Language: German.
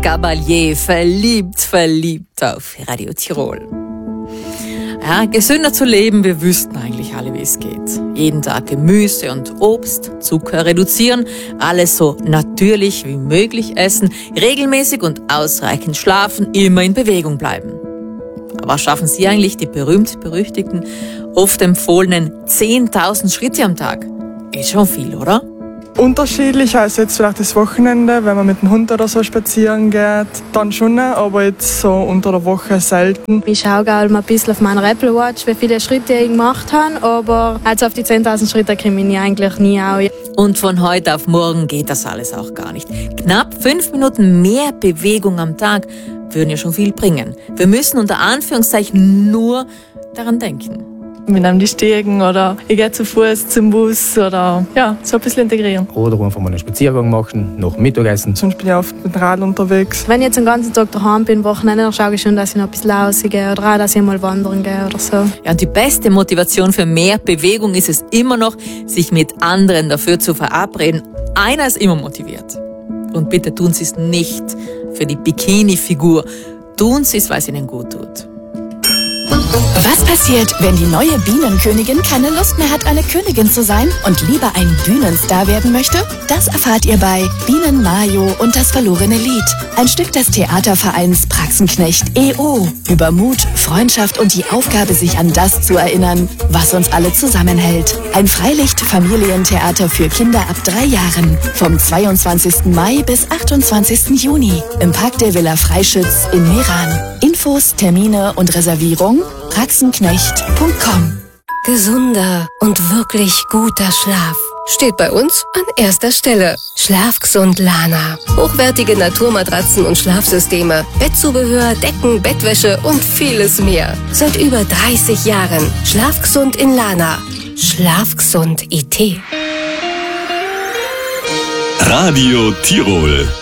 Gabalier, verliebt auf Radio Tirol. Ja, gesünder zu leben, wir wüssten eigentlich alle, wie es geht. Jeden Tag Gemüse und Obst, Zucker reduzieren, alles so natürlich wie möglich essen, regelmäßig und ausreichend schlafen, immer in Bewegung bleiben. Aber schaffen Sie eigentlich die berühmt-berüchtigten, oft empfohlenen 10.000 Schritte am Tag? Ist schon viel, oder? Unterschiedlich, also jetzt vielleicht das Wochenende, wenn man mit dem Hund oder so spazieren geht, dann schon, aber jetzt so unter der Woche selten. Ich schaue auch mal ein bisschen auf meiner Apple Watch, wie viele Schritte ich gemacht habe, aber also auf die 10.000 Schritte komme ich eigentlich nie auch. Und von heute auf morgen geht das alles auch gar nicht. Knapp 5 Minuten mehr Bewegung am Tag würden ja schon viel bringen. Wir müssen unter Anführungszeichen nur daran denken. Wir nehmen die Stiegen oder ich gehe zu Fuß zum Bus oder ja, so ein bisschen integrieren. Oder einfach mal einen Spaziergang machen, nach dem Mittagessen. Sonst bin ich oft mit dem Rad unterwegs. Wenn ich jetzt den ganzen Tag daheim bin, Wochenende, dann schaue ich schon, dass ich noch ein bisschen rausgehe oder auch, dass ich mal wandern gehe oder so. Ja, und die beste Motivation für mehr Bewegung ist es immer noch, sich mit anderen dafür zu verabreden. Einer ist immer motiviert. Und bitte tun Sie es nicht für die Bikini-Figur. Tun Sie es, weil es Ihnen gut tut. Was passiert, wenn die neue Bienenkönigin keine Lust mehr hat, eine Königin zu sein und lieber ein Bühnenstar werden möchte? Das erfahrt ihr bei Bienen Mayo und das verlorene Lied. Ein Stück des Theatervereins Praxenknecht e.O. Über Mut, Freundschaft und die Aufgabe, sich an das zu erinnern, was uns alle zusammenhält. Ein Freilicht-Familientheater für Kinder ab 3 Jahren. Vom 22. Mai bis 28. Juni im Park der Villa Freischütz in Meran. Infos, Termine und Reservierung praxenknecht.com. Gesunder und wirklich guter Schlaf steht bei uns an erster Stelle. Schlafgesund Lana. Hochwertige Naturmatratzen und Schlafsysteme, Bettzubehör, Decken, Bettwäsche und vieles mehr. Seit über 30 Jahren. Schlafgesund in Lana. Schlafgesund IT. Radio Tirol.